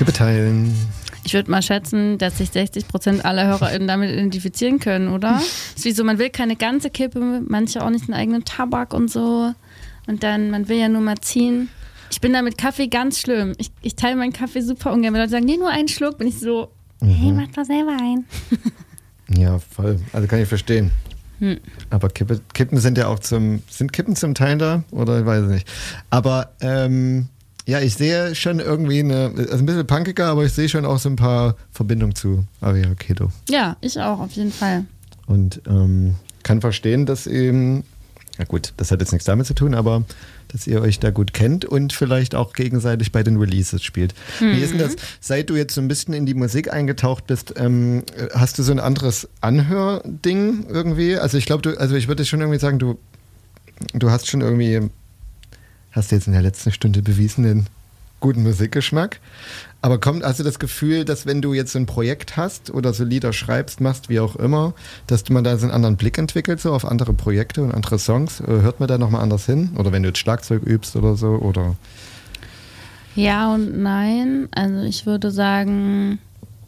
Kippe teilen. Ich würde mal schätzen, dass sich 60% aller HörerInnen damit identifizieren können, oder? Es ist wie so, man will keine ganze Kippe, manche auch nicht einen eigenen Tabak und so. Und dann, man will ja nur mal ziehen. Ich bin da mit Kaffee ganz schlimm. Ich teile meinen Kaffee super ungern. Wenn Leute sagen, nee, nur einen Schluck, bin ich so, hey, mach doch selber ein. Ja, voll. Also kann ich verstehen. Aber Kippen sind ja auch sind Kippen zum Teil da? Oder ich weiß es nicht. Aber, ja, ich sehe schon irgendwie also ein bisschen punkiger, aber ich sehe schon auch so ein paar Verbindungen zu Ariel Keto. Ja, ich auch, auf jeden Fall. Und kann verstehen, dass eben, ja gut, das hat jetzt nichts damit zu tun, aber dass ihr euch da gut kennt und vielleicht auch gegenseitig bei den Releases spielt. Wie ist denn das, seit du jetzt so ein bisschen in die Musik eingetaucht bist, hast du so ein anderes Anhörding irgendwie? Also ich glaube, ich würde schon irgendwie sagen, du hast schon irgendwie, hast du jetzt in der letzten Stunde bewiesen, den guten Musikgeschmack. Aber hast du das Gefühl, dass wenn du jetzt so ein Projekt hast oder so Lieder schreibst, machst, wie auch immer, dass man da so einen anderen Blick entwickelt, so auf andere Projekte und andere Songs? Hört man da nochmal anders hin? Oder wenn du jetzt Schlagzeug übst oder so? Oder? Ja und nein. Also ich würde sagen,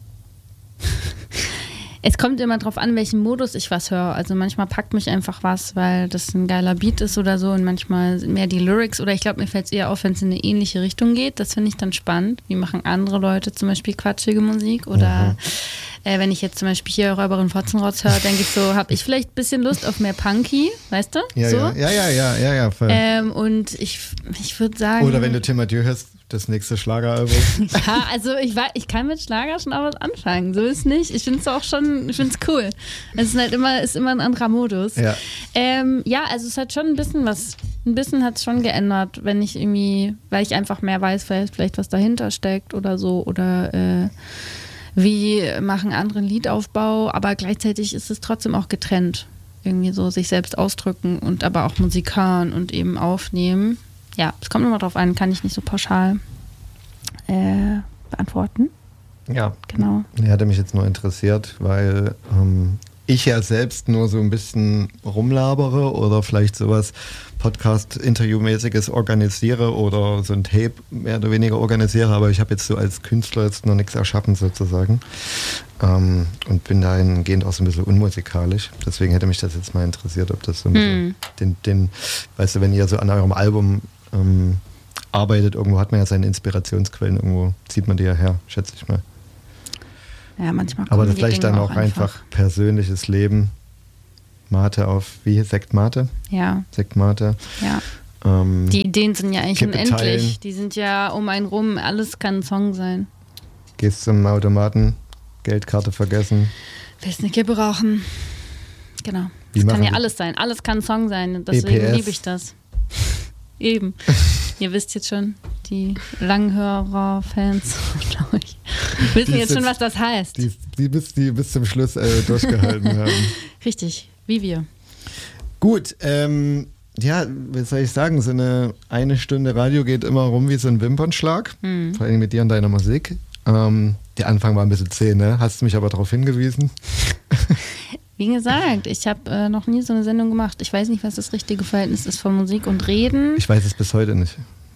es kommt immer drauf an, welchen Modus ich was höre. Also manchmal packt mich einfach was, weil das ein geiler Beat ist oder so und manchmal mehr die Lyrics oder ich glaube, mir fällt es eher auf, wenn es in eine ähnliche Richtung geht. Das finde ich dann spannend. Wie machen andere Leute zum Beispiel quatschige Musik oder wenn ich jetzt zum Beispiel hier Räuberin Fotzenrotz höre, denke ich so, habe ich vielleicht ein bisschen Lust auf mehr Punky, weißt du? Ja, so? ja, voll. Und ich würde sagen... Oder wenn du Tim Mathieu hörst, das nächste Schlageralbum. Ja, also ich kann mit Schlager schon auch was anfangen. So ist nicht. Ich finde es auch schon, ich finde es cool. Es ist halt immer ein anderer Modus. Ja. Ja, also es hat schon ein bisschen hat es schon geändert, wenn ich irgendwie, weil ich einfach mehr weiß, vielleicht was dahinter steckt oder so oder wie machen andere einen Liedaufbau, aber gleichzeitig ist es trotzdem auch getrennt. Irgendwie so sich selbst ausdrücken und aber auch Musik hören und eben aufnehmen. Ja, es kommt immer drauf an, kann ich nicht so pauschal beantworten. Ja, genau. Hatte mich jetzt nur interessiert, weil ich ja selbst nur so ein bisschen rumlabere oder vielleicht sowas Podcast-Interview-mäßiges organisiere oder so ein Tape mehr oder weniger organisiere, aber ich habe jetzt so als Künstler jetzt noch nichts erschaffen sozusagen und bin dahingehend auch so ein bisschen unmusikalisch. Deswegen hätte mich das jetzt mal interessiert, ob das so ein bisschen weißt du, wenn ihr so an eurem Album arbeitet, irgendwo hat man ja seine Inspirationsquellen, irgendwo zieht man die ja her, schätze ich mal. Ja, manchmal aber das vielleicht dann auch einfach persönliches Leben. Mate auf, wie? Sekt Mate? Ja. Sekt Mate. Ja. Die Ideen sind ja eigentlich Kippe unendlich. teilen. Die sind ja um einen rum. Alles kann ein Song sein. Gehst zum Automaten, Geldkarte vergessen. Willst eine Kippe rauchen? Genau. Wie Das kann ja machen alles sein. Alles kann ein Song sein. Deswegen EPS. liebe ich das. Eben. Ihr wisst jetzt schon, die Langhörer-Fans, glaube ich, wissen jetzt schon, was das heißt. Die bis zum Schluss durchgehalten haben. Richtig, wie wir. Gut, ja, was soll ich sagen, so eine Stunde Radio geht immer rum wie so ein Wimpernschlag, vor allem mit dir und deiner Musik. Der Anfang war ein bisschen zäh, ne? Hast du mich aber darauf hingewiesen? Wie gesagt, ich habe noch nie so eine Sendung gemacht. Ich weiß nicht, was das richtige Verhältnis ist von Musik und Reden. Ich weiß es bis heute nicht.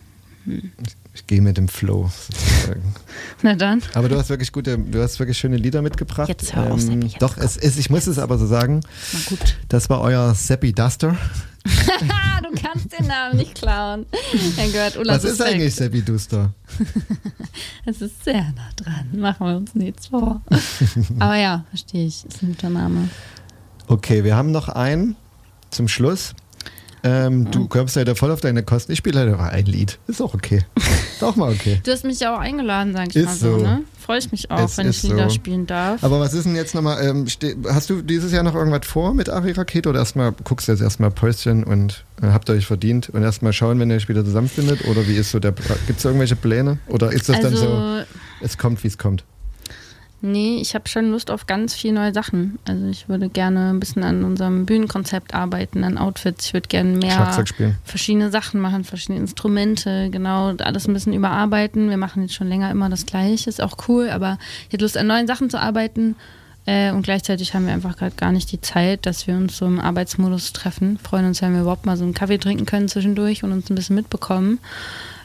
Ich gehe mit dem Flow sozusagen. Na dann. Aber du hast wirklich schöne Lieder mitgebracht. Jetzt hör auf, Seppi. Jetzt doch, ich muss es aber so sagen. Na gut. Das war euer Seppi Duster. Du kannst den Namen nicht klauen. Er gehört Ulla. Was ist eigentlich Seppi Duster? Es ist sehr nah dran. Machen wir uns nichts vor. Aber ja, verstehe ich. Ist ein guter Name. Okay, wir haben noch einen zum Schluss. Du kommst ja voll auf deine Kosten. Ich spiele leider noch ein Lied. Ist auch okay. Ist auch mal okay. Du hast mich ja auch eingeladen, sag ich Ist mal so, so. ne? Freue ich mich auch, wenn ich Lieder spielen darf. Aber was ist denn jetzt nochmal, hast du dieses Jahr noch irgendwas vor mit Ari Rakete oder guckst du jetzt erstmal Päuschen und habt ihr euch verdient und erstmal schauen, wenn ihr euch wieder zusammenfindet? Oder wie ist so gibt es irgendwelche Pläne? Oder ist das dann so, es kommt, wie es kommt? Nee, ich habe schon Lust auf ganz viele neue Sachen. Also ich würde gerne ein bisschen an unserem Bühnenkonzept arbeiten, an Outfits. Ich würde gerne mehr verschiedene Sachen machen, verschiedene Instrumente, genau, alles ein bisschen überarbeiten. Wir machen jetzt schon länger immer das Gleiche, ist auch cool, aber ich hätte Lust an neuen Sachen zu arbeiten und gleichzeitig haben wir einfach gerade gar nicht die Zeit, dass wir uns so im Arbeitsmodus treffen. Freuen uns, wenn wir überhaupt mal so einen Kaffee trinken können zwischendurch und uns ein bisschen mitbekommen.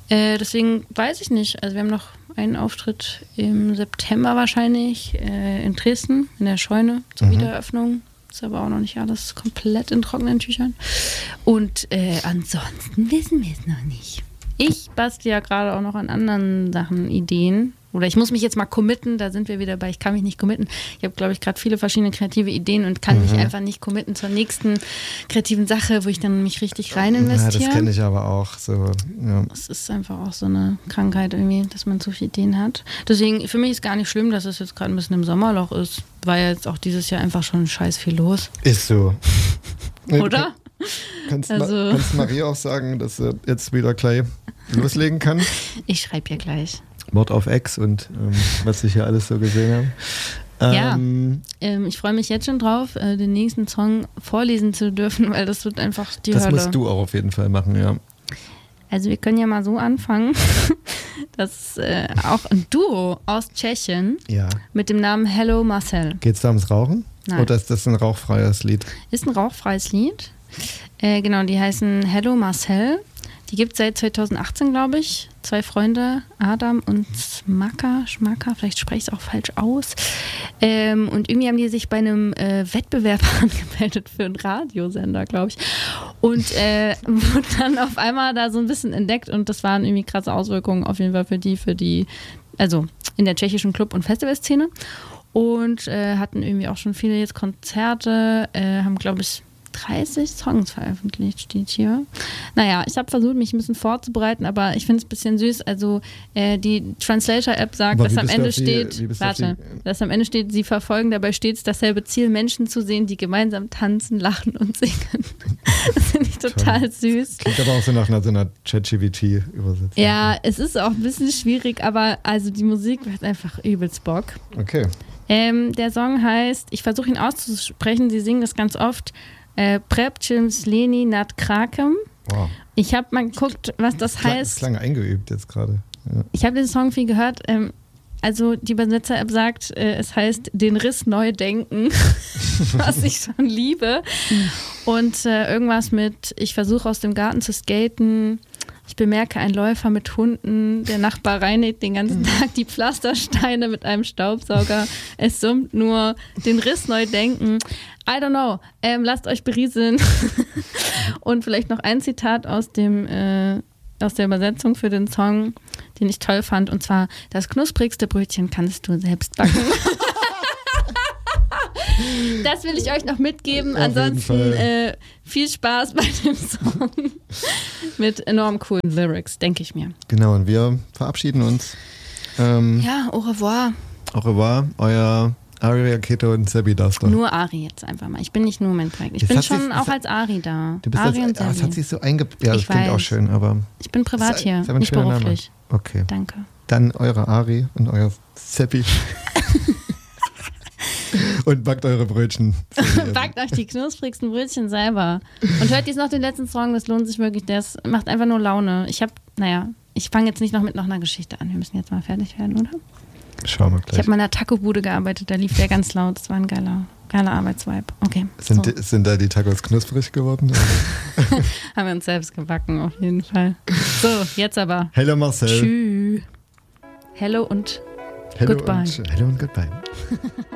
Deswegen weiß ich nicht. Also wir haben noch einen Auftritt im September wahrscheinlich in Dresden, in der Scheune zur Wiedereröffnung. Ist aber auch noch nicht alles komplett in trockenen Tüchern. Und ansonsten wissen wir es noch nicht. Ich bastle ja gerade auch noch an anderen Sachen, Ideen. Oder ich muss mich jetzt mal committen, da sind wir wieder bei, ich kann mich nicht committen. Ich habe, glaube ich, gerade viele verschiedene kreative Ideen und kann mich einfach nicht committen zur nächsten kreativen Sache, wo ich dann mich richtig rein investiere. Ja, das kenne ich aber auch. So, ja. Es ist einfach auch so eine Krankheit irgendwie, dass man so viele Ideen hat. Deswegen, für mich ist gar nicht schlimm, dass es jetzt gerade ein bisschen im Sommerloch ist. War ja jetzt auch dieses Jahr einfach schon scheiß viel los. Ist so. Oder? Kannst Marie auch sagen, dass sie jetzt wieder gleich loslegen kann? Ich schreibe ja gleich. Mord auf Ex und was ich hier alles so gesehen habe. Ich freue mich jetzt schon drauf, den nächsten Song vorlesen zu dürfen, weil das wird einfach die Hölle. Das musst du auch auf jeden Fall machen, ja. Also wir können ja mal so anfangen, dass auch ein Duo aus Tschechien mit dem Namen Hello Marcel. Geht's da ums Rauchen? Nein. Oder ist das ein rauchfreies Lied? Ist ein rauchfreies Lied. Genau, die heißen Hello Marcel. Die gibt es seit 2018, glaube ich. 2 Freunde, Adam und Schmaka, vielleicht spreche ich es auch falsch aus. Und irgendwie haben die sich bei einem Wettbewerb angemeldet für einen Radiosender, glaube ich. Und wurden dann auf einmal da so ein bisschen entdeckt und das waren irgendwie krasse Auswirkungen auf jeden Fall für die, also in der tschechischen Club- und Festivalszene. Und hatten irgendwie auch schon viele jetzt Konzerte, haben, glaube ich, 30 Songs veröffentlicht, steht hier. Naja, ich habe versucht, mich ein bisschen vorzubereiten, aber ich finde es ein bisschen süß. Also die Translator-App sagt, dass am Ende steht, sie verfolgen dabei stets dasselbe Ziel, Menschen zu sehen, die gemeinsam tanzen, lachen und singen. Das finde ich total süß. Klingt aber auch so nach so einer ChatGPT-Übersetzung. Ja, es ist auch ein bisschen schwierig, aber also die Musik macht einfach übelst Bock. Okay. Der Song heißt, ich versuche ihn auszusprechen, sie singen das ganz oft, Prepcim Sleni nad Krakem. Wow. Ich habe mal geguckt, was das heißt. Das klang eingeübt jetzt gerade. Ja. Ich habe den Song viel gehört. Also die Übersetzer-App sagt, es heißt den Riss neu denken, was ich schon liebe. Und irgendwas mit, ich versuche aus dem Garten zu skaten. Ich bemerke einen Läufer mit Hunden. Der Nachbar reinigt den ganzen Tag die Pflastersteine mit einem Staubsauger. Es summt nur, den Riss neu denken. I don't know. Lasst euch berieseln. Und vielleicht noch ein Zitat aus der Übersetzung für den Song, den ich toll fand. Und zwar, das knusprigste Brötchen kannst du selbst backen. Das will ich euch noch mitgeben. Ansonsten viel Spaß bei dem Song mit enorm coolen Lyrics, denke ich mir. Genau, und wir verabschieden uns. Ja, au revoir. Au revoir, euer Ari Aketo und Sebi Duster. Nur Ari jetzt einfach mal. Ich bin nicht nur mein Projekt. Ich bin schon auch als Ari da. Du bist Ari und Sebi. Das hat sich so ja, das klingt auch schön, aber... Ich bin privat hier, nicht beruflich. Name. Okay. Danke. Dann eure Ari und euer Sebi. Und backt eure Brötchen. Backt euch die knusprigsten Brötchen selber. Und hört jetzt noch den letzten Song, das lohnt sich wirklich. Der macht einfach nur Laune. Ich fange jetzt nicht noch mit noch einer Geschichte an. Wir müssen jetzt mal fertig werden, oder? Schauen wir gleich. Ich habe mal in einer Taco-Bude gearbeitet, da lief der ganz laut. Das war ein geiler Arbeitsvibe. Okay. Sind da die Tacos knusprig geworden? Haben wir uns selbst gebacken, auf jeden Fall. So, jetzt aber. Hello Marcel. Tschüss. Hello und goodbye. Hello und goodbye.